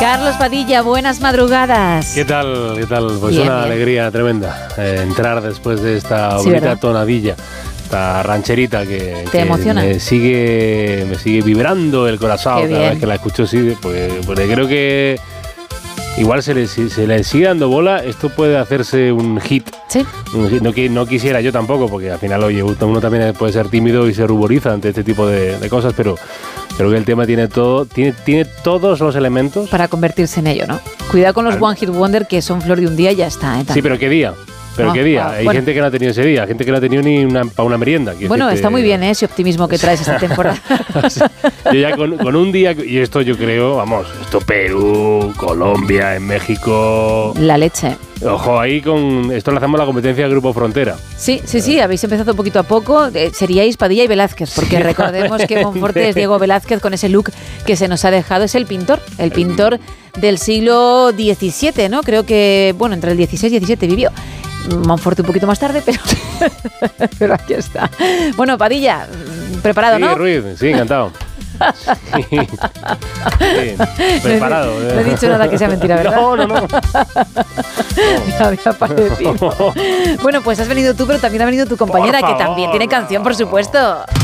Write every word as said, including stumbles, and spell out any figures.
Carlos Padilla, buenas madrugadas. ¿Qué tal? ¿Qué tal? Pues bien, una bien. alegría tremenda eh, entrar después de esta Sí, bonita ¿verdad? tonadilla, esta rancherita que, ¿Te que emociona? me sigue me sigue vibrando el corazón Qué cada bien. vez que la escucho. Sí, porque, porque creo que igual se le, si se le sigue dando bola, esto puede hacerse un hit. Sí. Un hit. No, qui- no quisiera yo tampoco, porque al final, oye, uno también puede ser tímido y se ruboriza ante este tipo de, de cosas, pero creo que el tema tiene todo, tiene, tiene todos los elementos. Para convertirse en ello, ¿no? Cuidado con los Al- One Hit Wonder que son flor de un día y ya está, ¿eh? Sí, pero ¿qué día? ¿Pero Ah, qué día? ah, Hay bueno. gente que no ha tenido ese día, gente que no ha tenido ni una, para una merienda. Quiero Bueno, decirte- está muy bien, ¿eh? Ese optimismo que traes esta temporada. Yo ya con, con un día, y esto yo creo, vamos, esto Perú, Colombia, en México. La leche. Ojo, ahí con esto le hacemos la competencia al Grupo Frontera. Sí, sí, sí, habéis empezado poquito a poco. Eh, seríais Padilla y Velázquez, porque Sí. recordemos que Monforte es Diego Velázquez con ese look que se nos ha dejado. Es el pintor, el pintor del siglo diecisiete, ¿no? Creo que, bueno, entre el dieciséis y diecisiete vivió. Monforte un poquito más tarde, pero, pero aquí está. Bueno, Padilla, preparado, Sí, ¿no? Ruiz, sí, encantado. Sí. Sí, preparado. No he dicho nada que sea mentira, ¿verdad? No, no, no. Me había parecido. Bueno, pues has venido tú, pero también ha venido tu compañera, Por que favor. también tiene canción, por supuesto.